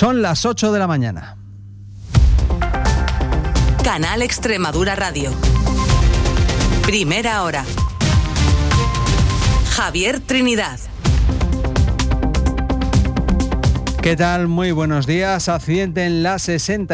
Son las 8 de la mañana. Canal Extremadura Radio. Primera hora. Javier Trinidad. ¿Qué tal? Muy buenos días. Accidente en la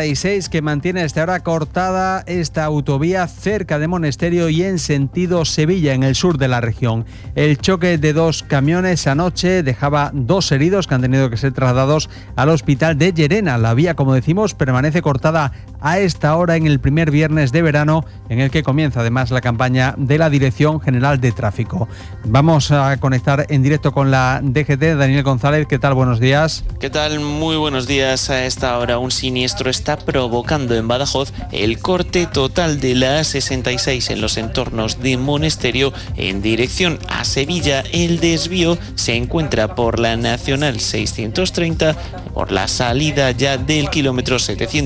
66 que mantiene hasta ahora cortada esta autovía cerca de Monesterio y en sentido Sevilla, en el sur de la región. El choque de dos camiones anoche dejaba 2 heridos que han tenido que ser trasladados al hospital de Llerena. La vía, como decimos, permanece cortada a esta hora en el primer viernes de verano, en el que comienza además la campaña de la Dirección General de Tráfico. Vamos a conectar en directo con la DGT. Daniel González, ¿qué tal? Buenos días. ¿Qué tal? Muy buenos días. A esta hora un siniestro está provocando en Badajoz el corte total de la A66 en los entornos de Monesterio en dirección a Sevilla. El desvío se encuentra por la Nacional 630, por la salida ya del kilómetro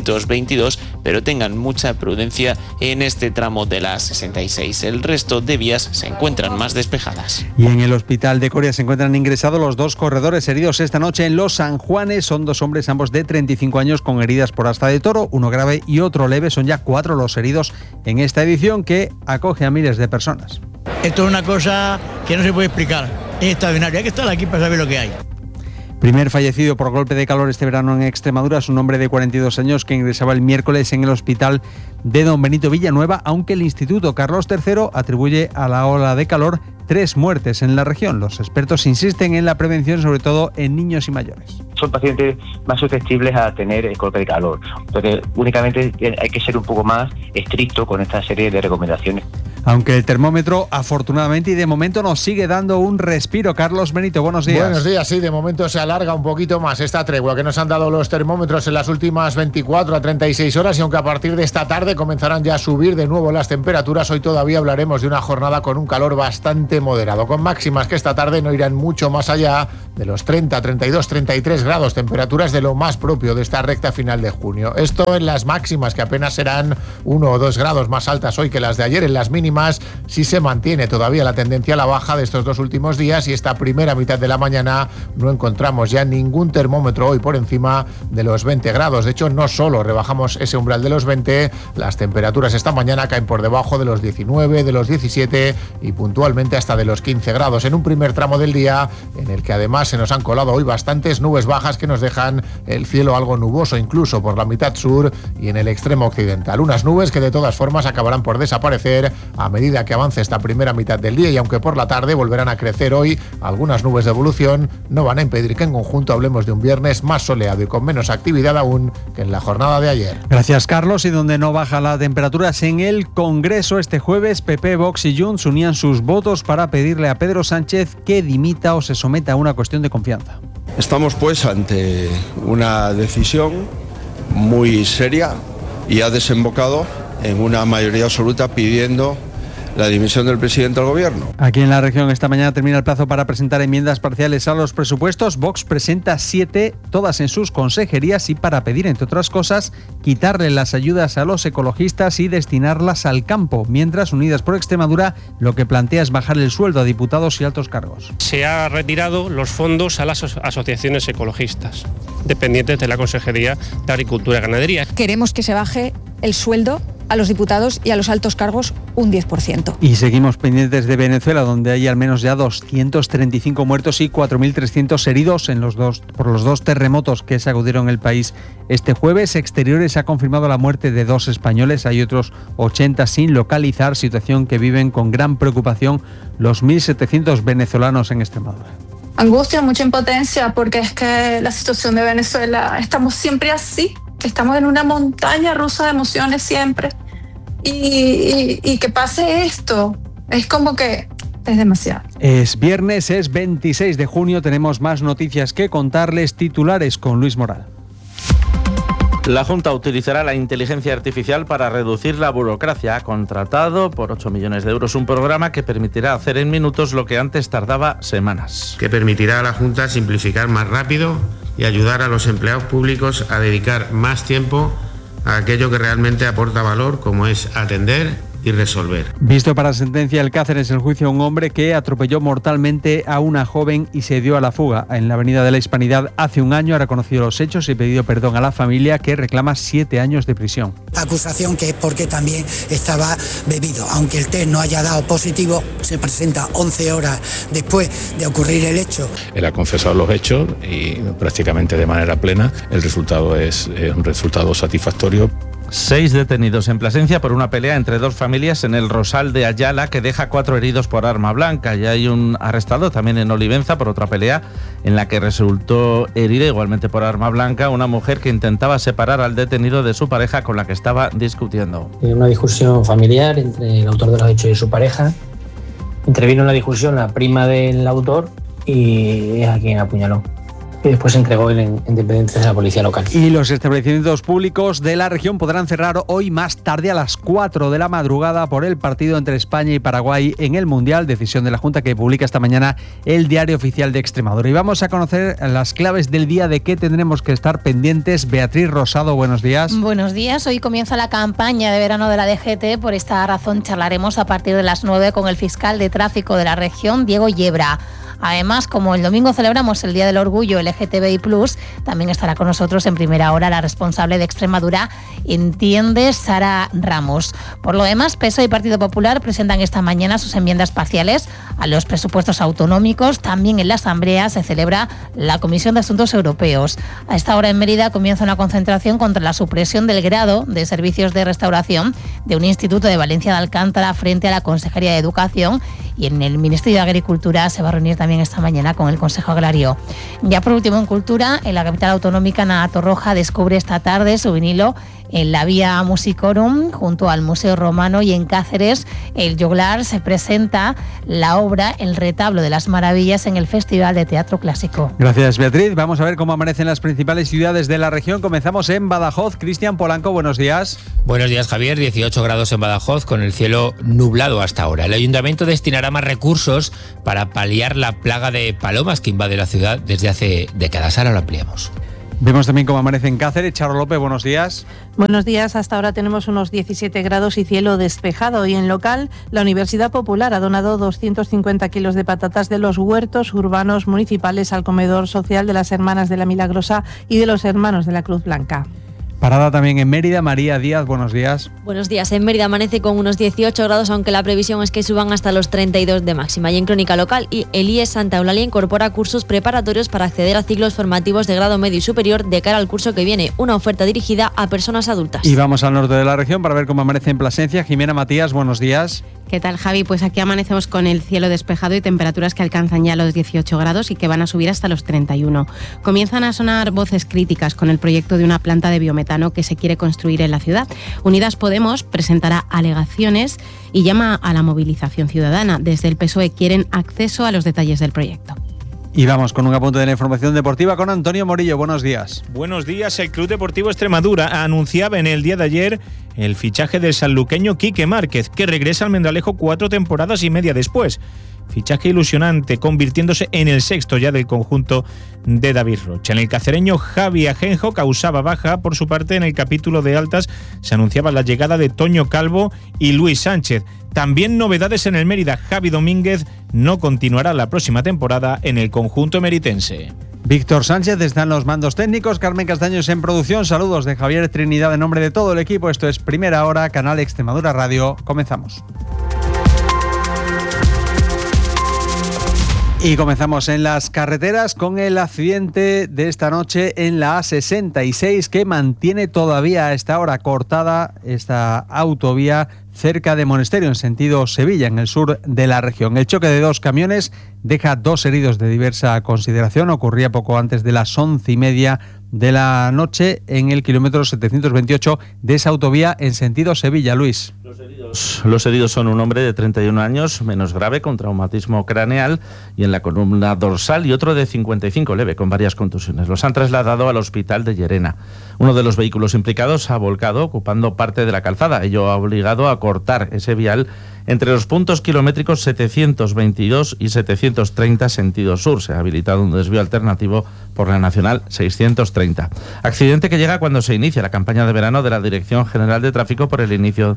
722, pero tengan mucha prudencia en este tramo de la A66. El resto de vías se encuentran más despejadas. Y en el hospital de Coria se encuentran ingresados los 2 corredores heridos esta noche en Los San Juanes. Son 2 hombres, ambos de 35 años, con heridas por asta de toro, uno grave y otro leve. Son ya 4 los heridos en esta edición que acoge a miles de personas. Esto es una cosa que no se puede explicar. Es extraordinario. Hay que estar aquí para saber lo que hay. Primer fallecido por golpe de calor este verano en Extremadura es un hombre de 42 años que ingresaba el miércoles en el hospital de Don Benito Villanueva, aunque el Instituto Carlos III atribuye a la ola de calor 3 muertes en la región. Los expertos insisten en la prevención, sobre todo en niños y mayores. Son pacientes más susceptibles a tener el golpe de calor. Entonces, únicamente hay que ser un poco más estricto con esta serie de recomendaciones. Aunque el termómetro, afortunadamente y de momento, nos sigue dando un respiro. Carlos Benito, buenos días. Buenos días, sí, de momento se alarga un poquito más esta tregua que nos han dado los termómetros en las últimas 24 a 36 horas, y aunque a partir de esta tarde comenzarán ya a subir de nuevo las temperaturas, hoy todavía hablaremos de una jornada con un calor bastante moderado, con máximas que esta tarde no irán mucho más allá de los 30, 32, 33 grados, temperaturas de lo más propio de esta recta final de junio. Esto en las máximas, que apenas serán 1 o 2 grados más altas hoy que las de ayer. En las mínimas sí se mantiene todavía la tendencia a la baja de estos 2 últimos días, y esta primera mitad de la mañana no encontramos ya ningún termómetro hoy por encima de los 20 grados. De hecho, no solo rebajamos ese umbral de los 20, las temperaturas esta mañana caen por debajo de los 19, de los 17 y puntualmente hasta de los 15 grados, en un primer tramo del día en el que además se nos han colado hoy bastantes nubes bajas que nos dejan el cielo algo nuboso, incluso por la mitad sur y en el extremo occidental. Unas nubes que de todas formas acabarán por desaparecer a medida que avance esta primera mitad del día, y aunque por la tarde volverán a crecer hoy algunas nubes de evolución, no van a impedir que en conjunto hablemos de un viernes más soleado y con menos actividad aún que en la jornada de ayer. Gracias, Carlos. Y donde no baja la temperatura es en el Congreso. Este jueves PP, Vox y Junts unían sus votos para pedirle a Pedro Sánchez que dimita o se someta a una cuestión de confianza. Estamos pues ante una decisión muy seria y ha desembocado en una mayoría absoluta pidiendo la dimisión del presidente del gobierno. Aquí en la región esta mañana termina el plazo para presentar enmiendas parciales a los presupuestos. Vox presenta 7, todas en sus consejerías, y para pedir, entre otras cosas, quitarle las ayudas a los ecologistas y destinarlas al campo, mientras Unidas por Extremadura lo que plantea es bajar el sueldo a diputados y altos cargos. Se ha retirado los fondos a las asociaciones ecologistas, dependientes de la Consejería de Agricultura y Ganadería. Queremos que se baje el sueldo a los diputados y a los altos cargos un 10%. Y seguimos pendientes de Venezuela, donde hay al menos ya 235 muertos y 4.300 heridos por los 2 terremotos que sacudieron el país este jueves. Exteriores ha confirmado la muerte de 2 españoles, hay otros 80 sin localizar, situación que viven con gran preocupación los 1.700 venezolanos en Extremadura. Angustia, mucha impotencia, porque es que la situación de Venezuela, estamos siempre así. Estamos en una montaña rusa de emociones siempre, y que pase esto es como que es demasiado. Es viernes, es 26 de junio, tenemos más noticias que contarles. Titulares con Luis Moral. La Junta utilizará la inteligencia artificial para reducir la burocracia. Ha contratado por 8 millones de euros un programa que permitirá hacer en minutos lo que antes tardaba semanas. Que permitirá a la Junta simplificar más rápido y ayudar a los empleados públicos a dedicar más tiempo a aquello que realmente aporta valor, como es atender y resolver. Visto para sentencia el Cáceres, el juicio a un hombre que atropelló mortalmente a una joven y se dio a la fuga en la Avenida de la Hispanidad hace un año. Ha reconocido los hechos y pedido perdón a la familia, que reclama 7 años de prisión. Acusación que es porque también estaba bebido. Aunque el test no haya dado positivo, se presenta 11 horas después de ocurrir el hecho. Él ha confesado los hechos y prácticamente de manera plena. El resultado es un resultado satisfactorio. 6 detenidos en Plasencia por una pelea entre 2 familias en el Rosal de Ayala, que deja 4 heridos por arma blanca. Y hay un arrestado también en Olivenza por otra pelea en la que resultó herida igualmente por arma blanca una mujer que intentaba separar al detenido de su pareja con la que estaba discutiendo. Una discusión familiar entre el autor de los hechos y su pareja. Intervino en la discusión la prima del autor y es a quien apuñaló. Y después se entregó en dependencias de la policía local. Y los establecimientos públicos de la región podrán cerrar hoy más tarde a las 4 de la madrugada por el partido entre España y Paraguay en el Mundial, decisión de la Junta que publica esta mañana el Diario Oficial de Extremadura. Y vamos a conocer las claves del día de qué tendremos que estar pendientes. Beatriz Rosado, buenos días. Buenos días, hoy comienza la campaña de verano de la DGT. Por esta razón charlaremos a partir de las 9 con el fiscal de tráfico de la región, Diego Yebra. Además, como el domingo celebramos el Día del Orgullo LGTBI+, también estará con nosotros en primera hora la responsable de Extremadura, Entiende, Sara Ramos. Por lo demás, PSOE y Partido Popular presentan esta mañana sus enmiendas parciales a los presupuestos autonómicos. También en la Asamblea se celebra la Comisión de Asuntos Europeos. A esta hora en Mérida comienza una concentración contra la supresión del grado de servicios de restauración de un instituto de Valencia de Alcántara frente a la Consejería de Educación, y en el Ministerio de Agricultura se va a reunir también esta mañana con el Consejo Agrario. Ya por último, en Cultura, en la capital autonómica, Ana Torroja descubre esta tarde su vinilo en la Vía Musicorum, junto al Museo Romano, y en Cáceres, el Joglar se presenta la obra El Retablo de las Maravillas en el Festival de Teatro Clásico. Gracias, Beatriz. Vamos a ver cómo amanecen las principales ciudades de la región. Comenzamos en Badajoz. Cristian Polanco, buenos días. Buenos días, Javier. 18 grados en Badajoz, con el cielo nublado hasta ahora. El Ayuntamiento destinará más recursos para paliar la plaga de palomas que invade la ciudad desde hace décadas. Ahora lo ampliamos. Vemos también cómo amanece en Cáceres. Charo López, buenos días. Buenos días. Hasta ahora tenemos unos 17 grados y cielo despejado. Y en local, la Universidad Popular ha donado 250 kilos de patatas de los huertos urbanos municipales al comedor social de las Hermanas de la Milagrosa y de los Hermanos de la Cruz Blanca. Parada también en Mérida. María Díaz, buenos días. Buenos días. En Mérida amanece con unos 18 grados, aunque la previsión es que suban hasta los 32 de máxima. Y en Crónica Local, el IES Santa Eulalia incorpora cursos preparatorios para acceder a ciclos formativos de grado medio y superior de cara al curso que viene, una oferta dirigida a personas adultas. Y vamos al norte de la región para ver cómo amanece en Plasencia. Jimena Matías, buenos días. ¿Qué tal, Javi? Pues aquí amanecemos con el cielo despejado y temperaturas que alcanzan ya los 18 grados y que van a subir hasta los 31. Comienzan a sonar voces críticas con el proyecto de una planta de biometano que se quiere construir en la ciudad. Unidas Podemos presentará alegaciones y llama a la movilización ciudadana. Desde el PSOE quieren acceso a los detalles del proyecto. Y vamos con un apunte de la información deportiva con Antonio Morillo. Buenos días. Buenos días. El Club Deportivo Extremadura anunciaba en el día de ayer el fichaje del sanluqueño Quique Márquez, que regresa al Mendalejo 4 temporadas y media después. Fichaje ilusionante, convirtiéndose en el sexto ya del conjunto de David Rocha. En el cacereño, Javi Ajenjo causaba baja. Por su parte, en el capítulo de altas se anunciaba la llegada de Toño Calvo y Luis Sánchez. También novedades en el Mérida. Javi Domínguez no continuará la próxima temporada en el conjunto meritense. Víctor Sánchez está en los mandos técnicos, Carmen Castaños en producción. Saludos de Javier Trinidad en nombre de todo el equipo. Esto es Primera Hora, Canal Extremadura Radio. Comenzamos. Y comenzamos en las carreteras con el accidente de esta noche en la A66, que mantiene todavía a esta hora cortada esta autovía cerca de Monesterio, en sentido Sevilla, en el sur de la región. El choque de 2 camiones deja 2 heridos de diversa consideración. Ocurría poco antes de las 11:30 de la noche en el kilómetro 728 de esa autovía en sentido Sevilla. Luis. Los heridos son un hombre de 31 años, menos grave, con traumatismo craneal y en la columna dorsal, y otro de 55, leve, con varias contusiones. Los han trasladado al hospital de Llerena. Uno de los vehículos implicados ha volcado ocupando parte de la calzada. Ello ha obligado a cortar ese vial entre los puntos kilométricos 722 y 730 sentido sur. Se ha habilitado un desvío alternativo por la Nacional 630. Accidente que llega cuando se inicia la campaña de verano de la Dirección General de Tráfico por el inicio de la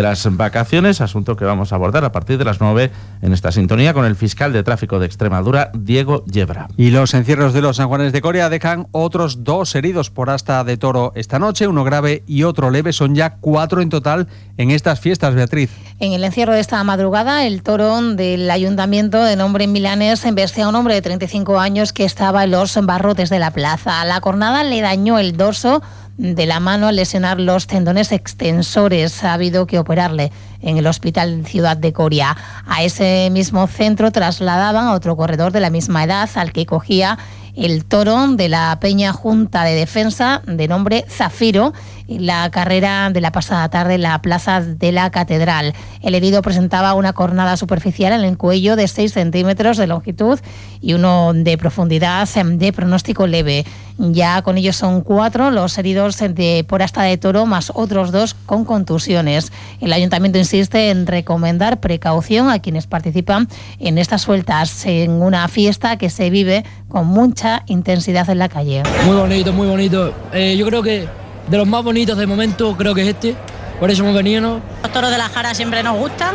las vacaciones, asunto que vamos a abordar a partir de las 9 en esta sintonía con el fiscal de tráfico de Extremadura, Diego Yebra. Y los encierros de los San Juanes de Coria dejan otros 2 heridos por asta de toro esta noche, uno grave y otro leve. Son ya 4 en total en estas fiestas, Beatriz. En el encierro de esta madrugada, el toro del ayuntamiento de nombre Milanés embestía a un hombre de 35 años que estaba en los barrotes de la plaza. La cornada le dañó el dorso de la mano al lesionar los tendones extensores. Ha habido que operarle en el Hospital Ciudad de Coria. A ese mismo centro trasladaban a otro corredor de la misma edad al que cogía el toro de la Peña Junta de Defensa de nombre Zafiro en la carrera de la pasada tarde en la Plaza de la Catedral. El herido presentaba una cornada superficial en el cuello de 6 centímetros de longitud y uno de profundidad de pronóstico leve. Ya con ellos son 4 los heridos por asta de toro, más otros 2 con contusiones. El ayuntamiento insiste en recomendar precaución a quienes participan en estas sueltas, en una fiesta que se vive con mucha intensidad en la calle. Muy bonito, muy bonito. Yo creo que de los más bonitos de momento creo que es este, por eso hemos venido, ¿no? Los toros de la Jara siempre nos gustan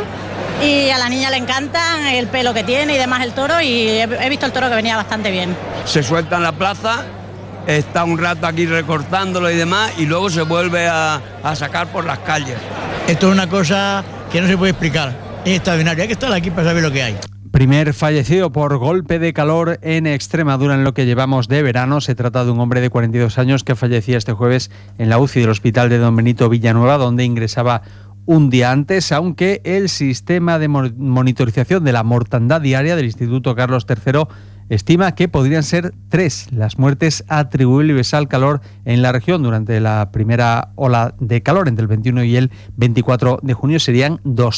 y a la niña le encantan el pelo que tiene y demás el toro, y he visto el toro que venía bastante bien. Se suelta en la plaza, está un rato aquí recortándolo y demás, y luego se vuelve a sacar por las calles. Esto es una cosa que no se puede explicar, es extraordinario, hay que estar aquí para saber lo que hay. Primer fallecido por golpe de calor en Extremadura en lo que llevamos de verano. Se trata de un hombre de 42 años que fallecía este jueves en la UCI del Hospital de Don Benito Villanueva, donde ingresaba un día antes, aunque el sistema de monitorización de la mortandad diaria del Instituto Carlos III estima que podrían ser 3 las muertes atribuibles al calor en la región durante la primera ola de calor entre el 21 y el 24 de junio. Serían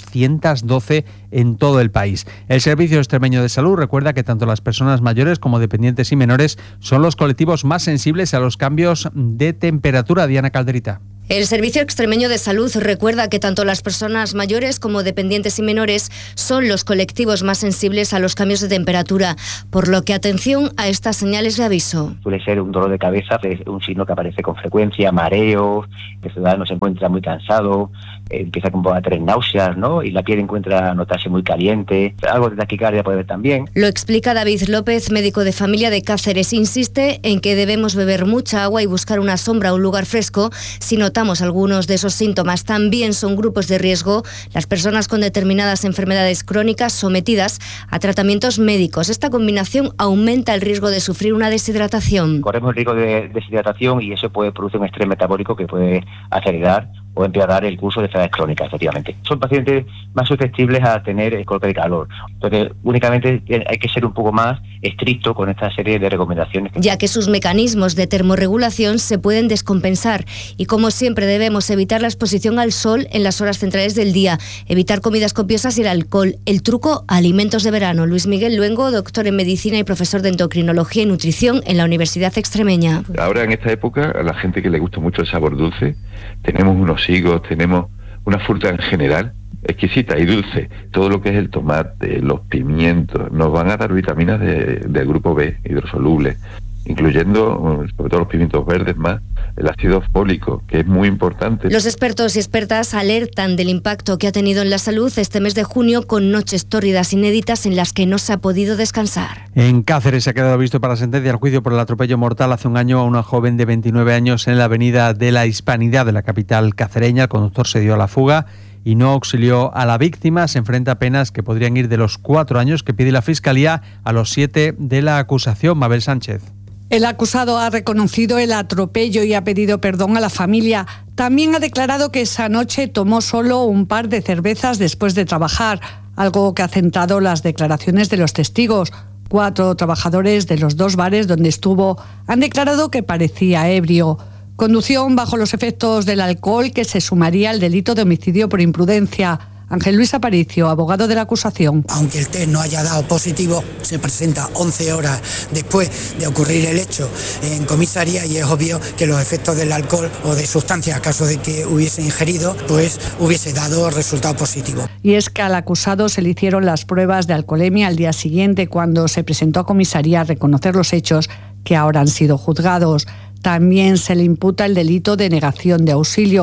212 en todo el país. El Servicio Extremeño de Salud recuerda que tanto las personas mayores como dependientes y menores son los colectivos más sensibles a los cambios de temperatura. Diana Calderita. El Servicio Extremeño de Salud recuerda que tanto las personas mayores como dependientes y menores son los colectivos más sensibles a los cambios de temperatura, por lo que atención a estas señales de aviso. Suele ser un dolor de cabeza, es un signo que aparece con frecuencia, mareos, el ciudadano se encuentra muy cansado, empieza a tener náuseas, ¿no? Y la piel encuentra a notarse muy caliente, algo de taquicardia puede haber también. Lo explica David López, médico de familia de Cáceres. Insiste en que debemos beber mucha agua y buscar una sombra o un lugar fresco si notamos algunos de esos síntomas. También son grupos de riesgo las personas con determinadas enfermedades crónicas sometidas a tratamientos médicos. Esta combinación aumenta el riesgo de sufrir una deshidratación. Corremos el riesgo de deshidratación y eso puede producir un estrés metabólico que puede acelerar o empeorar el curso de enfermedades crónicas, efectivamente. Son pacientes más susceptibles a tener golpe de calor. Entonces, únicamente hay que ser un poco más estricto con esta serie de recomendaciones. Ya que sus mecanismos de termorregulación se pueden descompensar y, como siempre, debemos evitar la exposición al sol en las horas centrales del día, evitar comidas copiosas y el alcohol. El truco, alimentos de verano. Luis Miguel Luengo, doctor en medicina y profesor de endocrinología y nutrición en la Universidad Extremeña. Ahora, en esta época, a la gente que le gusta mucho el sabor dulce, tenemos unos higos, tenemos una fruta en general exquisita y dulce. Todo lo que es el tomate, los pimientos, nos van a dar vitaminas del grupo B, hidrosolubles, incluyendo, sobre todo los pimientos verdes más, el ácido fólico, que es muy importante. Los expertos y expertas alertan del impacto que ha tenido en la salud este mes de junio, con noches tórridas inéditas en las que no se ha podido descansar. En Cáceres se ha quedado visto para sentencia el juicio por el atropello mortal hace un año a una joven de 29 años en la avenida de la Hispanidad de la capital cacereña. El conductor se dio a la fuga y no auxilió a la víctima. Se enfrenta a penas que podrían ir de los 4 años que pide la Fiscalía a los 7 de la acusación. Mabel Sánchez. El acusado ha reconocido el atropello y ha pedido perdón a la familia. También ha declarado que esa noche tomó solo un par de cervezas después de trabajar, algo que ha centrado las declaraciones de los testigos. 4 trabajadores de los 2 bares donde estuvo han declarado que parecía ebrio. Conducción bajo los efectos del alcohol, que se sumaría al delito de homicidio por imprudencia. Ángel Luis Aparicio, abogado de la acusación. Aunque el test no haya dado positivo, se presenta 11 horas después de ocurrir el hecho en comisaría y es obvio que los efectos del alcohol o de sustancias, a caso de que hubiese ingerido, pues hubiese dado resultado positivo. Y es que al acusado se le hicieron las pruebas de alcoholemia al día siguiente, cuando se presentó a comisaría a reconocer los hechos que ahora han sido juzgados. También se le imputa el delito de negación de auxilio.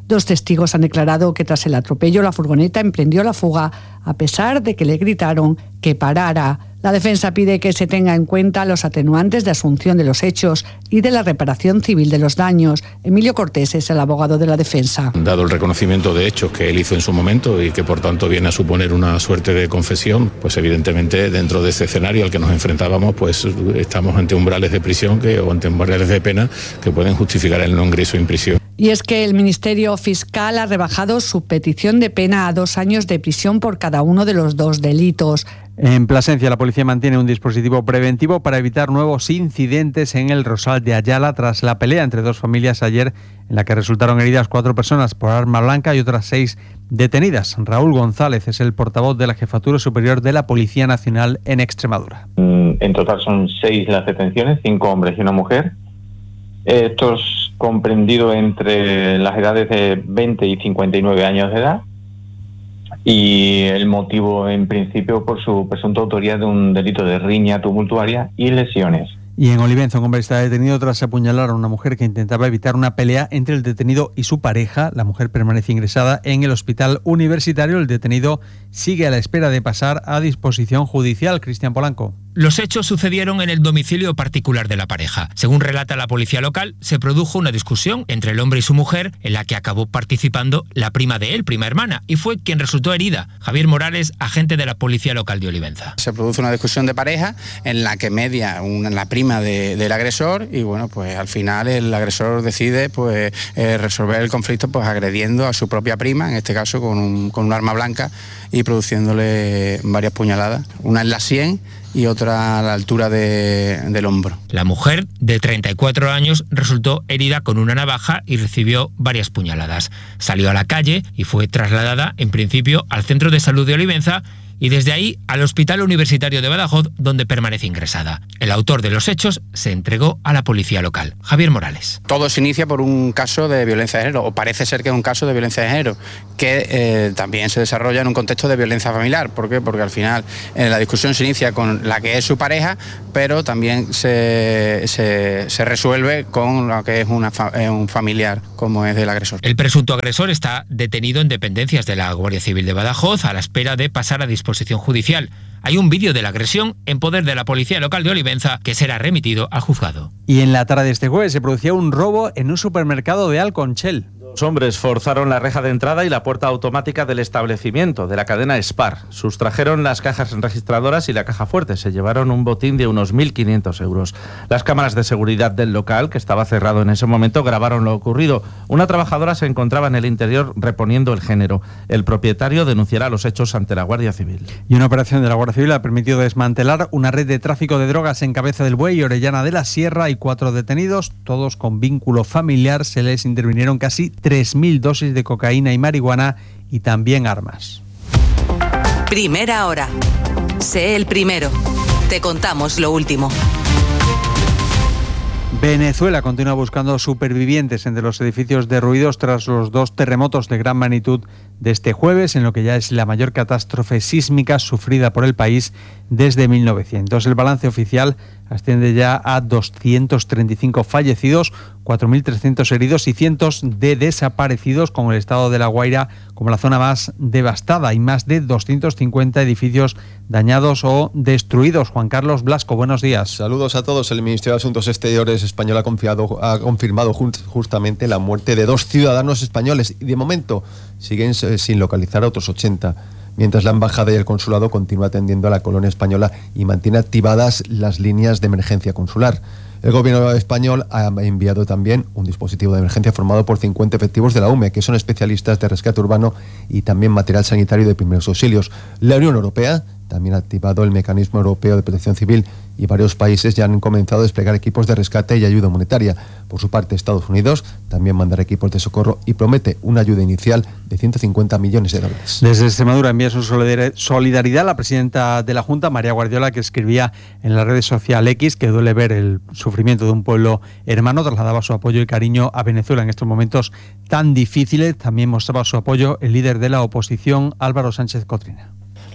2 testigos han declarado que tras el atropello la furgoneta emprendió la fuga a pesar de que le gritaron que parara. La defensa pide que se tenga en cuenta los atenuantes de asunción de los hechos y de la reparación civil de los daños. Emilio Cortés es el abogado de la defensa. Dado el reconocimiento de hechos que él hizo en su momento y que por tanto viene a suponer una suerte de confesión, pues evidentemente dentro de ese escenario al que nos enfrentábamos, pues estamos ante umbrales de prisión o ante umbrales de pena que pueden justificar el no ingreso en prisión. Y es que el Ministerio Fiscal ha rebajado su petición de pena a 2 años de prisión por cada uno de los 2 delitos. En Plasencia, la policía mantiene un dispositivo preventivo para evitar nuevos incidentes en el Rosal de Ayala tras la pelea entre 2 familias ayer, en la que resultaron heridas 4 personas por arma blanca y otras 6 detenidas. Raúl González es el portavoz de la Jefatura Superior de la Policía Nacional en Extremadura. En total son 6 las detenciones, 5 hombres y una mujer. Estos comprendidos entre las edades de 20 y 59 años de edad. Y el motivo, en principio, por su presunta autoría de un delito de riña tumultuaria y lesiones. Y en Olivenza, un hombre está detenido tras apuñalar a una mujer que intentaba evitar una pelea entre el detenido y su pareja. La mujer permanece ingresada en el hospital universitario. El detenido sigue a la espera de pasar a disposición judicial. Cristian Polanco. Los hechos sucedieron en el domicilio particular de la pareja. Según relata la policía local, se produjo una discusión entre el hombre y su mujer en la que acabó participando la prima de él, prima hermana, y fue quien resultó herida. Javier Morales, agente de la policía local de Olivenza. Se produce una discusión de pareja en la que media la prima del agresor y bueno, pues al final el agresor decide resolver el conflicto agrediendo a su propia prima, en este caso con un arma blanca y produciéndole varias puñaladas, una en la sien y otra a la altura del hombro. La mujer, de 34 años, resultó herida con una navaja y recibió varias puñaladas. Salió a la calle y fue trasladada, en principio, al Centro de Salud de Olivenza y desde ahí al Hospital Universitario de Badajoz, donde permanece ingresada. El autor de los hechos se entregó a la policía local. Javier Morales. Todo se inicia por un caso de violencia de género, o parece ser que es un caso de violencia de género, que también se desarrolla en un contexto de violencia familiar. ¿Por qué? Porque al final la discusión se inicia con la que es su pareja, pero también se resuelve con lo que es un familiar, como es del agresor. El presunto agresor está detenido en dependencias de la Guardia Civil de Badajoz a la espera de pasar a disposición judicial. Hay un vídeo de la agresión en poder de la policía local de Olivenza que será remitido al juzgado. Y en la tarde de este jueves se producía un robo en un supermercado de Alconchel. 2 hombres forzaron la reja de entrada y la puerta automática del establecimiento de la cadena Spar. Sustrajeron las cajas registradoras y la caja fuerte. Se llevaron un botín de unos 1.500 euros. Las cámaras de seguridad del local, que estaba cerrado en ese momento, grabaron lo ocurrido. Una trabajadora se encontraba en el interior reponiendo el género. El propietario denunciará los hechos ante la Guardia Civil. Y una operación de la Guardia Civil ha permitido desmantelar una red de tráfico de drogas en Cabeza del Buey y Orellana de la Sierra. Y 4 detenidos, todos con vínculo familiar. Se les intervinieron casi 3.000 dosis de cocaína y marihuana y también armas. Primera hora. Sé el primero. Te contamos lo último. Venezuela continúa buscando supervivientes entre los edificios derruidos tras los 2 terremotos de gran magnitud de este jueves, en lo que ya es la mayor catástrofe sísmica sufrida por el país desde 1900. El balance oficial asciende ya a 235 fallecidos, 4.300 heridos y cientos de desaparecidos, con el estado de La Guaira como la zona más devastada y más de 250 edificios dañados o destruidos. Juan Carlos Blasco, buenos días. Saludos a todos. El Ministerio de Asuntos Exteriores español ha confirmado justamente la muerte de 2 ciudadanos españoles y de momento siguen sin localizar a otros 80. Mientras la embajada y el consulado continúan atendiendo a la colonia española y mantiene activadas las líneas de emergencia consular. El gobierno español ha enviado también un dispositivo de emergencia formado por 50 efectivos de la UME, que son especialistas de rescate urbano y también material sanitario de primeros auxilios. La Unión Europea también ha activado el Mecanismo Europeo de Protección Civil y varios países ya han comenzado a desplegar equipos de rescate y ayuda humanitaria. Por su parte, Estados Unidos también mandará equipos de socorro y promete una ayuda inicial de 150 millones de dólares. Desde Extremadura envía su solidaridad a la presidenta de la Junta, María Guardiola, que escribía en la red social X que duele ver el sufrimiento de un pueblo hermano. Trasladaba su apoyo y cariño a Venezuela en estos momentos tan difíciles. También mostraba su apoyo el líder de la oposición, Álvaro Sánchez Cotrina.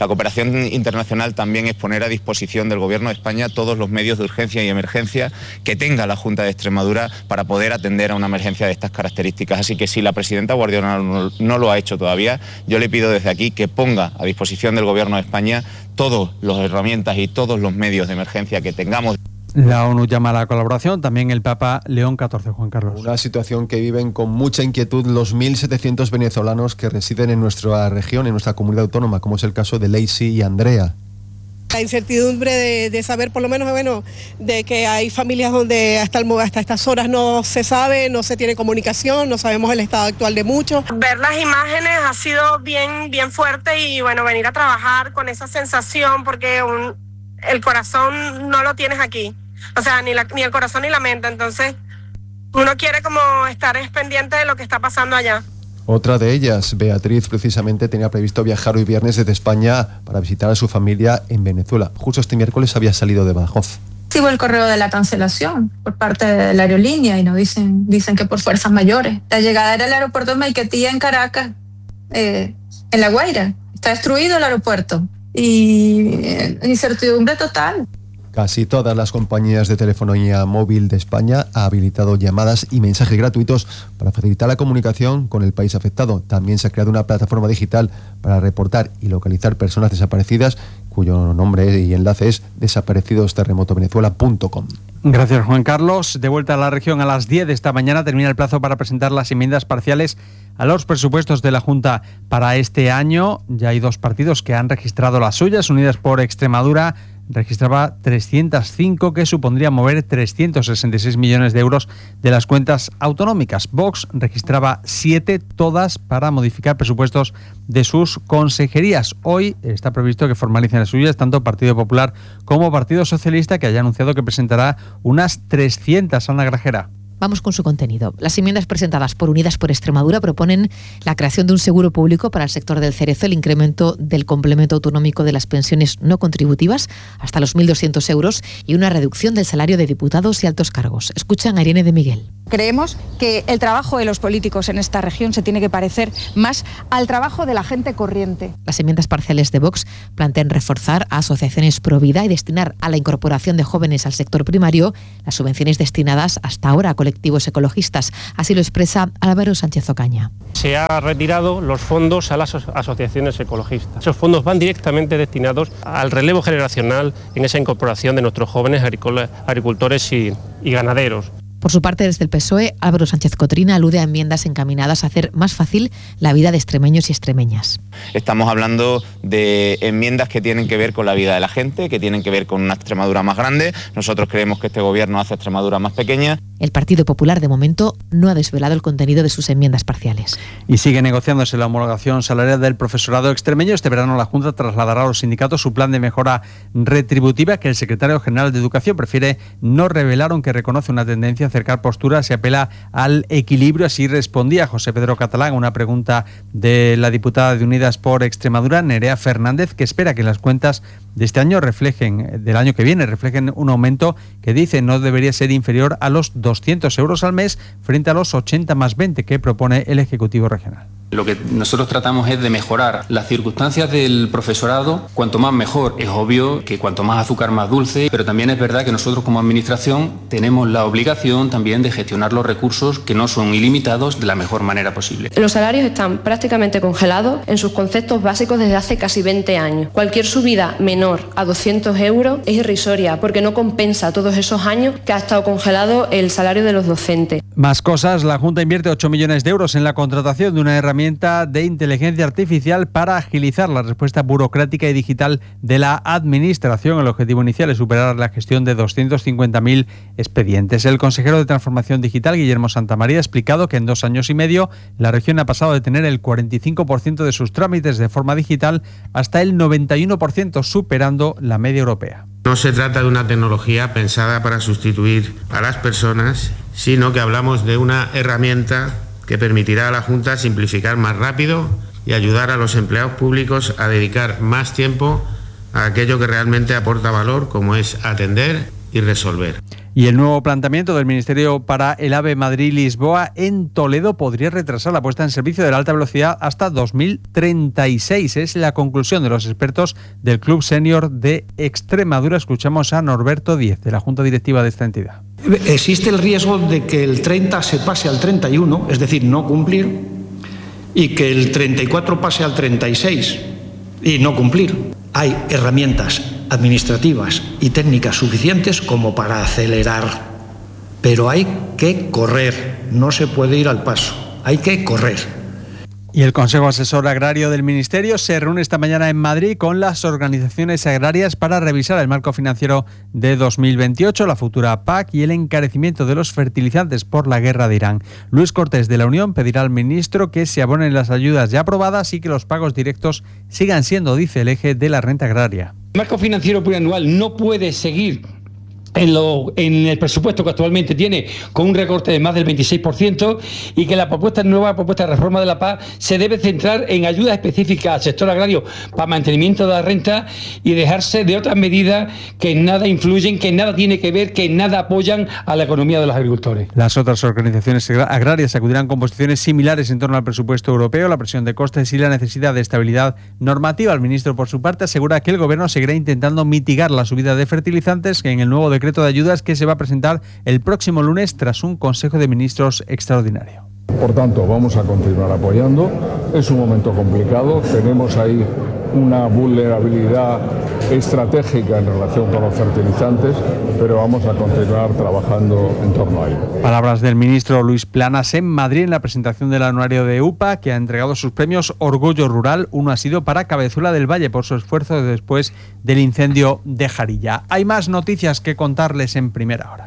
La cooperación internacional también es poner a disposición del Gobierno de España todos los medios de urgencia y emergencia que tenga la Junta de Extremadura para poder atender a una emergencia de estas características. Así que si la presidenta Guardiola no lo ha hecho todavía, yo le pido desde aquí que ponga a disposición del Gobierno de España todas las herramientas y todos los medios de emergencia que tengamos. La ONU llama a la colaboración, también el Papa León XIV, Juan Carlos. Una situación que viven con mucha inquietud los 1.700 venezolanos que residen en nuestra región, en nuestra comunidad autónoma, como es el caso de Lacey y Andrea. La incertidumbre de saber, por lo menos, de que hay familias donde hasta estas horas no se sabe, no se tiene comunicación, no sabemos el estado actual de muchos. Ver las imágenes ha sido bien fuerte y venir a trabajar con esa sensación porque el corazón no lo tienes aquí. O sea, ni el corazón ni la mente, entonces uno quiere como estar pendiente de lo que está pasando allá. Otra de ellas, Beatriz, precisamente tenía previsto viajar hoy viernes desde España para visitar a su familia en Venezuela. Justo este miércoles había salido de Badajoz. Recibo el correo de la cancelación por parte de la aerolínea y nos dicen que por fuerzas mayores. La llegada era al aeropuerto de Maiquetía en Caracas, en La Guaira. Está destruido el aeropuerto y incertidumbre total. Casi todas las compañías de telefonía móvil de España han habilitado llamadas y mensajes gratuitos para facilitar la comunicación con el país afectado. También se ha creado una plataforma digital para reportar y localizar personas desaparecidas, cuyo nombre y enlace es desaparecidosterremotovenezuela.com. Gracias, Juan Carlos. De vuelta a la región a las 10 de esta mañana termina el plazo para presentar las enmiendas parciales a los presupuestos de la Junta para este año. Ya hay 2 partidos que han registrado las suyas. Unidas por Extremadura registraba 305, que supondría mover 366 millones de euros de las cuentas autonómicas. Vox registraba 7, todas para modificar presupuestos de sus consejerías. Hoy está previsto que formalicen las suyas tanto Partido Popular como Partido Socialista, que haya anunciado que presentará unas 300. Ana Grajera. Vamos con su contenido. Las enmiendas presentadas por Unidas por Extremadura proponen la creación de un seguro público para el sector del cerezo, el incremento del complemento autonómico de las pensiones no contributivas hasta los 1.200 euros y una reducción del salario de diputados y altos cargos. Escuchan a Irene de Miguel. Creemos que el trabajo de los políticos en esta región se tiene que parecer más al trabajo de la gente corriente. Las enmiendas parciales de Vox plantean reforzar a asociaciones pro vida y destinar a la incorporación de jóvenes al sector primario las subvenciones destinadas hasta ahora a colectivos ecologistas. Así lo expresa Álvaro Sánchez Ocaña. Se ha retirado los fondos a las asociaciones ecologistas. Esos fondos van directamente destinados al relevo generacional en esa incorporación de nuestros jóvenes agricultores y ganaderos. Por su parte, desde el PSOE, Álvaro Sánchez Cotrina alude a enmiendas encaminadas a hacer más fácil la vida de extremeños y extremeñas. Estamos hablando de enmiendas que tienen que ver con la vida de la gente, que tienen que ver con una Extremadura más grande. Nosotros creemos que este gobierno hace Extremadura más pequeña. El Partido Popular, de momento, no ha desvelado el contenido de sus enmiendas parciales. Y sigue negociándose la homologación salarial del profesorado extremeño. Este verano la Junta trasladará a los sindicatos su plan de mejora retributiva, que el secretario general de Educación prefiere no revelar, aunque reconoce una tendencia a acercar posturas y apela al equilibrio. Así respondía José Pedro Catalán a una pregunta de la diputada de Unidas por Extremadura, Nerea Fernández, que espera que las cuentas de este año del año que viene reflejen un aumento que dice no debería ser inferior a los 200 euros al mes frente a los 80 más 20 que propone el Ejecutivo Regional. Lo que nosotros tratamos es de mejorar las circunstancias del profesorado, cuanto más mejor. Es obvio que cuanto más azúcar más dulce, pero también es verdad que nosotros como administración tenemos la obligación también de gestionar los recursos que no son ilimitados de la mejor manera posible. Los salarios están prácticamente congelados en sus conceptos básicos desde hace casi 20 años. Cualquier subida menor a 200 euros es irrisoria porque no compensa todos esos años que ha estado congelado el salario de los docentes. Más cosas, la Junta invierte 8 millones de euros en la contratación de una herramienta de inteligencia artificial para agilizar la respuesta burocrática y digital de la Administración. El objetivo inicial es superar la gestión de 250.000 expedientes. El consejero de Transformación Digital, Guillermo Santamaría, ha explicado que en 2 años y medio la región ha pasado de tener el 45% de sus trámites de forma digital hasta el 91%, superando la media europea. No se trata de una tecnología pensada para sustituir a las personas, sino que hablamos de una herramienta que permitirá a la Junta simplificar más rápido y ayudar a los empleados públicos a dedicar más tiempo a aquello que realmente aporta valor, como es atender y resolver. Y el nuevo planteamiento del Ministerio para el AVE Madrid-Lisboa en Toledo podría retrasar la puesta en servicio de la alta velocidad hasta 2036. Es la conclusión de los expertos del Club Senior de Extremadura. Escuchamos a Norberto Díez, de la Junta Directiva de esta entidad. Existe el riesgo de que el 30 se pase al 31, es decir, no cumplir, y que el 34 pase al 36 y no cumplir. Hay herramientas administrativas y técnicas suficientes como para acelerar, pero hay que correr, no se puede ir al paso, hay que correr. Y el Consejo Asesor Agrario del Ministerio se reúne esta mañana en Madrid con las organizaciones agrarias para revisar el marco financiero de 2028, la futura PAC y el encarecimiento de los fertilizantes por la guerra de Irán. Luis Cortés, de la Unión, pedirá al ministro que se abonen las ayudas ya aprobadas y que los pagos directos sigan siendo, dice, el eje de la renta agraria. El marco financiero plurianual no puede seguir en el presupuesto que actualmente tiene, con un recorte de más del 26%, y que la nueva propuesta de reforma de la PAC se debe centrar en ayudas específicas al sector agrario para mantenimiento de la renta y dejarse de otras medidas que en nada influyen, que en nada tiene que ver, que en nada apoyan a la economía de los agricultores. Las otras organizaciones agrarias acudirán con posiciones similares en torno al presupuesto europeo, la presión de costes y la necesidad de estabilidad normativa. El ministro, por su parte, asegura que el Gobierno seguirá intentando mitigar la subida de fertilizantes que en el nuevo decreto de ayudas que se va a presentar el próximo lunes tras un Consejo de Ministros extraordinario. Por tanto, vamos a continuar apoyando. Es un momento complicado, tenemos ahí una vulnerabilidad estratégica en relación con los fertilizantes, pero vamos a continuar trabajando en torno a ello. Palabras del ministro Luis Planas en Madrid en la presentación del anuario de UPA, que ha entregado sus premios Orgullo Rural. Uno ha sido para Cabezuela del Valle por su esfuerzo después del incendio de Jarilla. Hay más noticias que contarles en primera hora.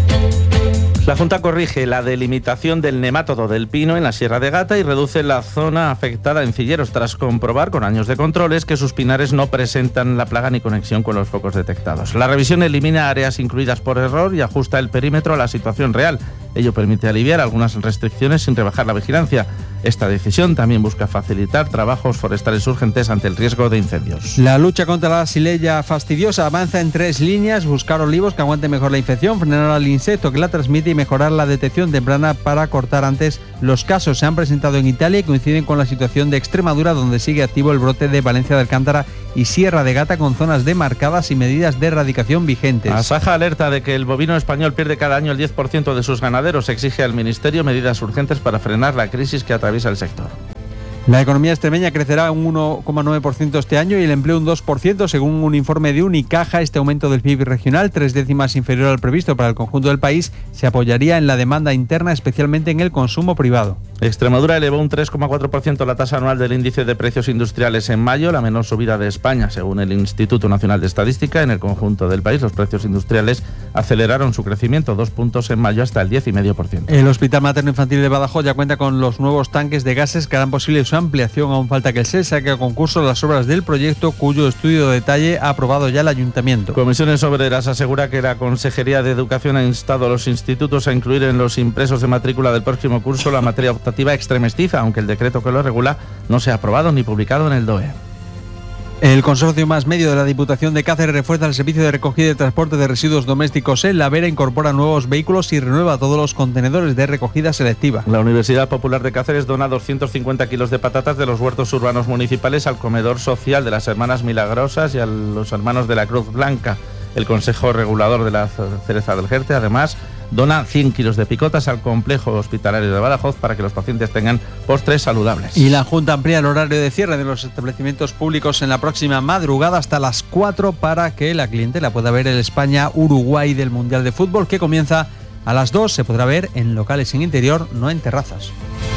La Junta corrige la delimitación del nemátodo del pino en la Sierra de Gata y reduce la zona afectada en Cilleros tras comprobar con años de controles que sus pinares no presentan la plaga ni conexión con los focos detectados. La revisión elimina áreas incluidas por error y ajusta el perímetro a la situación real. Ello permite aliviar algunas restricciones sin rebajar la vigilancia. Esta decisión también busca facilitar trabajos forestales urgentes ante el riesgo de incendios. La lucha contra la xylella fastidiosa avanza en 3 líneas: buscar olivos que aguanten mejor la infección, frenar al insecto que la transmite y mejorar la detección temprana para cortar antes los casos. Se han presentado en Italia y coinciden con la situación de Extremadura, donde sigue activo el brote de Valencia de Alcántara y Sierra de Gata, con zonas demarcadas y medidas de erradicación vigentes. Asaja alerta de que el bovino español pierde cada año el 10% de sus ganaderos. Exige al Ministerio medidas urgentes para frenar la crisis que atraviesa el sector. La economía extremeña crecerá un 1,9% este año y el empleo un 2%, según un informe de Unicaja. Este aumento del PIB regional, 3 décimas inferior al previsto para el conjunto del país, se apoyaría en la demanda interna, especialmente en el consumo privado. Extremadura elevó un 3,4% la tasa anual del índice de precios industriales en mayo, la menor subida de España, según el Instituto Nacional de Estadística. En el conjunto del país, los precios industriales aceleraron su crecimiento 2 puntos en mayo hasta el 10,5%. El Hospital Materno Infantil de Badajoz ya cuenta con los nuevos tanques de gases que harán posible su ampliación. Aún falta que el SES saque a concurso las obras del proyecto, cuyo estudio de detalle ha aprobado ya el Ayuntamiento. Comisiones Obreras asegura que la Consejería de Educación ha instado a los institutos a incluir en los impresos de matrícula del próximo curso la materia optativa extremestiza, aunque el decreto que lo regula no se ha aprobado ni publicado en el DOE. El Consorcio Más Medio de la Diputación de Cáceres refuerza el servicio de recogida y transporte de residuos domésticos en La Vera, incorpora nuevos vehículos y renueva todos los contenedores de recogida selectiva. La Universidad Popular de Cáceres dona 250 kilos de patatas de los huertos urbanos municipales al comedor social de las Hermanas Milagrosas y a los hermanos de la Cruz Blanca. El Consejo Regulador de la Cereza del Jerte, además, dona 100 kilos de picotas al complejo hospitalario de Badajoz para que los pacientes tengan postres saludables. Y la Junta amplía el horario de cierre de los establecimientos públicos en la próxima madrugada hasta las 4 para que la clientela pueda ver el España-Uruguay del Mundial de Fútbol, que comienza a las 2. Se podrá ver en locales en interior, no en terrazas.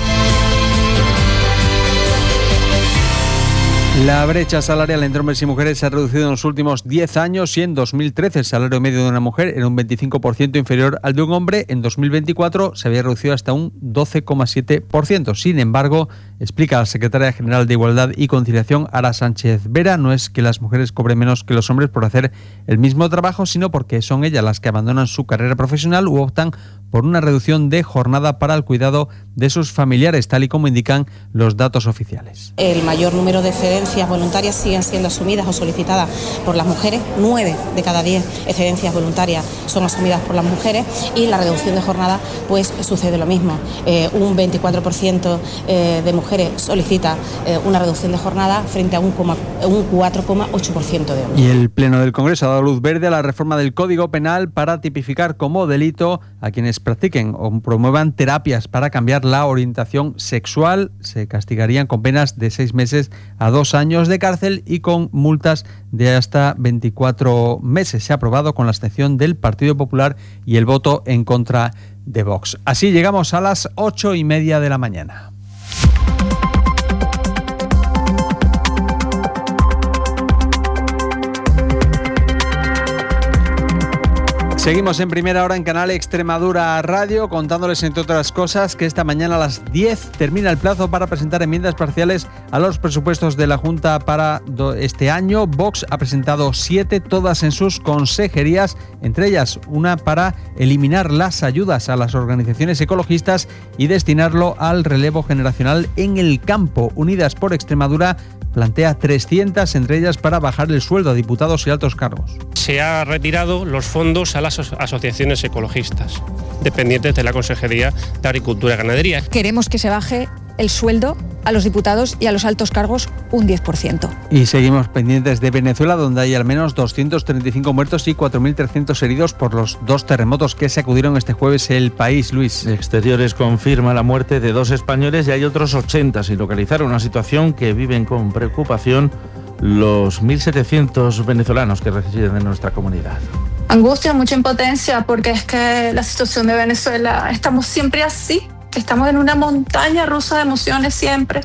La brecha salarial entre hombres y mujeres se ha reducido en los últimos 10 años y en 2013 el salario medio de una mujer era un 25% inferior al de un hombre. En 2024 se había reducido hasta un 12,7%. Sin embargo, explica la secretaria general de Igualdad y Conciliación, Ara Sánchez Vera, no es que las mujeres cobren menos que los hombres por hacer el mismo trabajo, sino porque son ellas las que abandonan su carrera profesional u optan por una reducción de jornada para el cuidado de sus familiares, tal y como indican los datos oficiales. El mayor número de ceder excedencias voluntarias siguen siendo asumidas o solicitadas por las mujeres. 9 de cada 10 excedencias voluntarias son asumidas por las mujeres, y la reducción de jornada pues sucede lo mismo. Un 24% de mujeres solicita una reducción de jornada frente a un 4,8% de hombres. Y el Pleno del Congreso ha dado luz verde a la reforma del Código Penal para tipificar como delito a quienes practiquen o promuevan terapias para cambiar la orientación sexual. Se castigarían con penas de 6 meses a 2 años de cárcel y con multas de hasta 24 meses. Se ha aprobado con la abstención del Partido Popular y el voto en contra de Vox. Así llegamos a las 8:30 de la mañana. Seguimos en Primera Hora en Canal Extremadura Radio, contándoles, entre otras cosas, que esta mañana a las 10 termina el plazo para presentar enmiendas parciales a los presupuestos de la Junta para este año. Vox ha presentado 7, todas en sus consejerías, entre ellas una para eliminar las ayudas a las organizaciones ecologistas y destinarlo al relevo generacional en el campo. Unidas por Extremadura plantea 300, entre ellas para bajar el sueldo a diputados y altos cargos. Se ha retirado los fondos a las asociaciones ecologistas, dependientes de la Consejería de Agricultura y Ganadería. Queremos que se baje el sueldo a los diputados y a los altos cargos un 10%. Y seguimos pendientes de Venezuela, donde hay al menos 235 muertos y 4.300 heridos por los 2 terremotos que sacudieron este jueves el país. Luis. Exteriores confirma la muerte de 2 españoles y hay otros 80 sin localizar, una situación que viven con preocupación los 1.700 venezolanos que residen en nuestra comunidad. Angustia, mucha impotencia, porque es que la situación de Venezuela, estamos siempre así. Estamos en una montaña rusa de emociones siempre.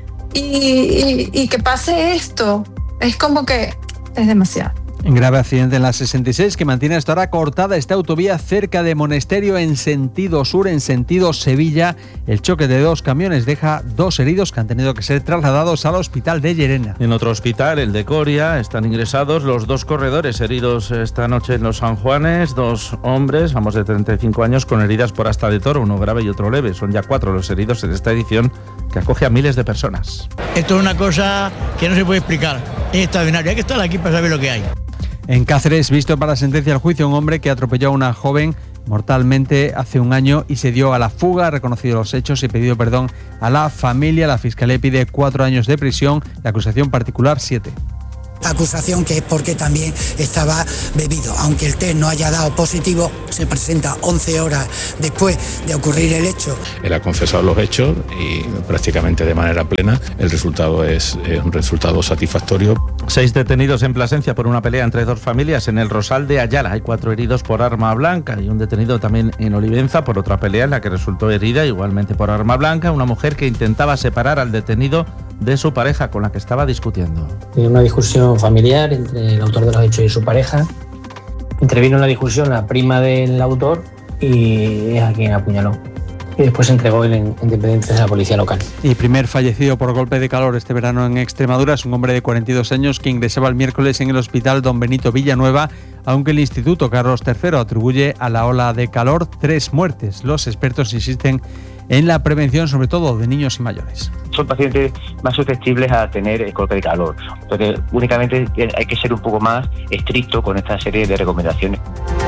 Y que pase esto, es como que es demasiado. En grave accidente en la 66 que mantiene hasta ahora cortada esta autovía cerca de Monesterio en sentido sur, en sentido Sevilla. El choque de 2 camiones deja 2 heridos que han tenido que ser trasladados al hospital de Llerena. En otro hospital, el de Coria, están ingresados los 2 corredores heridos esta noche en los San Juanes. 2 hombres, ambos de 35 años, con heridas por asta de toro, uno grave y otro leve. Son ya 4 los heridos en esta edición que acoge a miles de personas. Esto es una cosa que no se puede explicar. Es extraordinario, hay que estar aquí para saber lo que hay. En Cáceres, visto para sentencia al juicio un hombre que atropelló a una joven mortalmente hace un año y se dio a la fuga. Ha reconocido los hechos y pedido perdón a la familia. La Fiscalía pide 4 años de prisión, la acusación particular 7. Acusación que es porque también estaba bebido. Aunque el test no haya dado positivo, se presenta 11 horas después de ocurrir el hecho. Él ha confesado los hechos y prácticamente de manera plena. El resultado es un resultado satisfactorio. 6 detenidos en Plasencia por una pelea entre 2 familias en el Rosal de Ayala. Hay 4 heridos por arma blanca y un detenido también en Olivenza por otra pelea en la que resultó herida igualmente por arma blanca una mujer que intentaba separar al detenido de su pareja con la que estaba discutiendo. Una discusión familiar entre el autor de los hechos y su pareja. Intervino en la discusión la prima del autor y es a quien apuñaló. Y después se entregó en dependencias de la policía local. Y primer fallecido por golpe de calor este verano en Extremadura es un hombre de 42 años que ingresaba el miércoles en el hospital Don Benito Villanueva, aunque el Instituto Carlos III atribuye a la ola de calor 3 muertes. Los expertos insisten en la prevención, sobre todo de niños y mayores. Son pacientes más susceptibles a tener golpe de calor. Entonces, únicamente hay que ser un poco más estricto con esta serie de recomendaciones.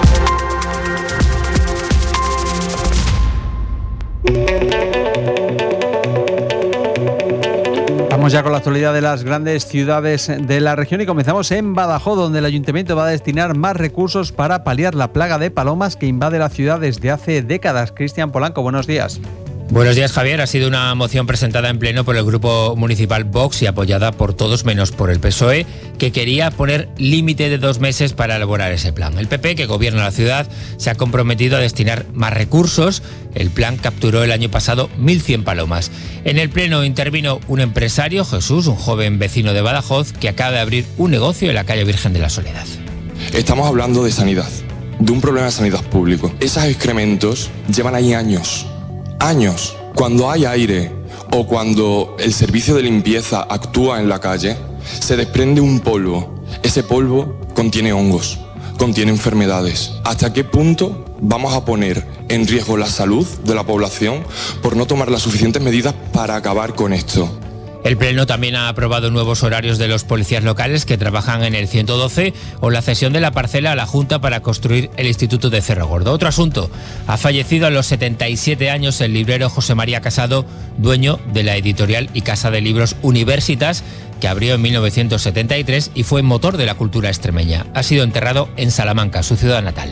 Vamos ya con la actualidad de las grandes ciudades de la región y comenzamos en Badajoz, donde el ayuntamiento va a destinar más recursos para paliar la plaga de palomas que invade la ciudad desde hace décadas. Cristian Polanco, buenos días. Buenos días, Javier. Ha sido una moción presentada en pleno por el Grupo Municipal Vox y apoyada por todos menos por el PSOE, que quería poner límite de 2 meses para elaborar ese plan. El PP, que gobierna la ciudad, se ha comprometido a destinar más recursos. El plan capturó el año pasado 1.100 palomas. En el pleno intervino un empresario, Jesús, un joven vecino de Badajoz, que acaba de abrir un negocio en la calle Virgen de la Soledad. Estamos hablando de sanidad, de un problema de sanidad público. Esos excrementos llevan ahí años. Cuando hay aire o cuando el servicio de limpieza actúa en la calle, se desprende un polvo. Ese polvo contiene hongos, contiene enfermedades. ¿Hasta qué punto vamos a poner en riesgo la salud de la población por no tomar las suficientes medidas para acabar con esto? El Pleno también ha aprobado nuevos horarios de los policías locales que trabajan en el 112 o la cesión de la parcela a la Junta para construir el Instituto de Cerro Gordo. Otro asunto, ha fallecido a los 77 años el librero José María Casado, dueño de la editorial y casa de libros Universitas, que abrió en 1973 y fue motor de la cultura extremeña. Ha sido enterrado en Salamanca, su ciudad natal.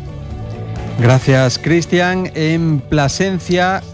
Gracias, Cristian. En Plasencia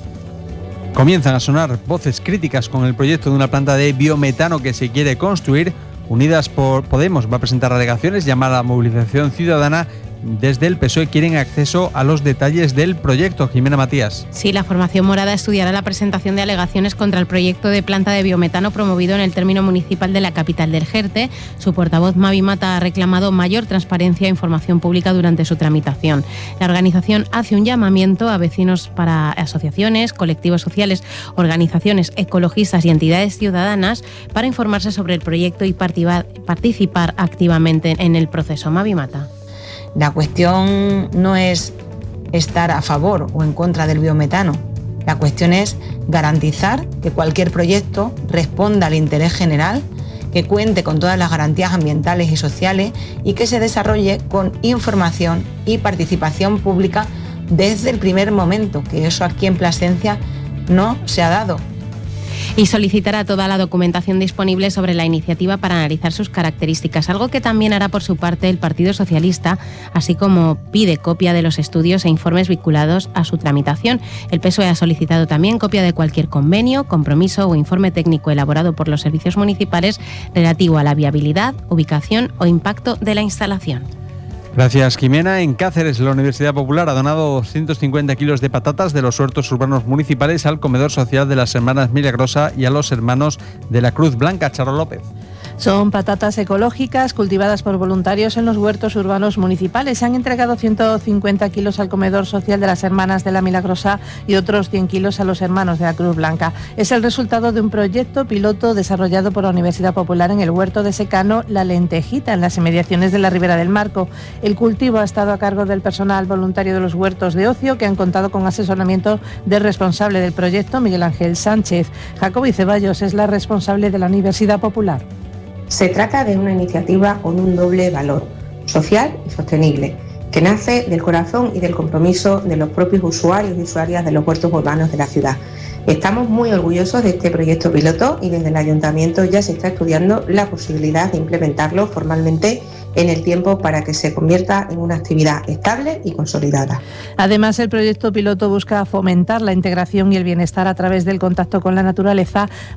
comienzan a sonar voces críticas con el proyecto de una planta de biometano que se quiere construir. Unidas por Podemos va a presentar alegaciones, llama a la movilización ciudadana. Desde el PSOE quieren acceso a los detalles del proyecto. Jimena Matías. Sí, la formación morada estudiará la presentación de alegaciones contra el proyecto de planta de biometano promovido en el término municipal de la capital del Jerte. Su portavoz, Mavi Mata, ha reclamado mayor transparencia e información pública durante su tramitación. La organización hace un llamamiento a vecinos, para asociaciones, colectivos sociales, organizaciones ecologistas y entidades ciudadanas para informarse sobre el proyecto y participar activamente en el proceso. Mavi Mata. La cuestión no es estar a favor o en contra del biometano. La cuestión es garantizar que cualquier proyecto responda al interés general, que cuente con todas las garantías ambientales y sociales y que se desarrolle con información y participación pública desde el primer momento, que eso aquí en Plasencia no se ha dado. Y solicitará toda la documentación disponible sobre la iniciativa para analizar sus características, algo que también hará por su parte el Partido Socialista, así como pide copia de los estudios e informes vinculados a su tramitación. El PSOE ha solicitado también copia de cualquier convenio, compromiso o informe técnico elaborado por los servicios municipales relativo a la viabilidad, ubicación o impacto de la instalación. Gracias, Jimena. En Cáceres, la Universidad Popular ha donado 250 kilos de patatas de los huertos urbanos municipales al comedor social de las Hermanas Milagrosa y a los hermanos de la Cruz Blanca. Charo López. Son patatas ecológicas cultivadas por voluntarios en los huertos urbanos municipales. Se han entregado 150 kilos al comedor social de las Hermanas de la Milagrosa y otros 100 kilos a los hermanos de la Cruz Blanca. Es el resultado de un proyecto piloto desarrollado por la Universidad Popular en el huerto de secano La Lentejita, en las inmediaciones de la Ribera del Marco. El cultivo ha estado a cargo del personal voluntario de los huertos de ocio, que han contado con asesoramiento del responsable del proyecto, Miguel Ángel Sánchez. Jacobi Ceballos es la responsable de la Universidad Popular. Se trata de una iniciativa con un doble valor, social y sostenible, que nace del corazón y del compromiso de los propios usuarios y usuarias de los huertos urbanos de la ciudad. Estamos muy orgullosos de este proyecto piloto y desde el Ayuntamiento ya se está estudiando la posibilidad de implementarlo formalmente en el tiempo para que se convierta en una actividad estable y consolidada. Además, el proyecto piloto busca fomentar la integración y el bienestar a través del contacto con la naturaleza,